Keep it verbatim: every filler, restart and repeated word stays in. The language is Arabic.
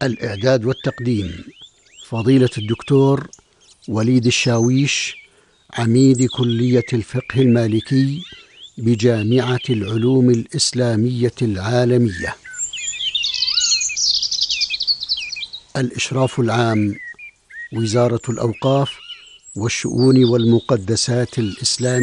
الإعداد والتقديم فضيلة الدكتور وليد الشاويش، عميد كلية الفقه المالكي بجامعة العلوم الإسلامية العالمية. الإشراف العام وزارة الأوقاف والشؤون والمقدسات الإسلامية.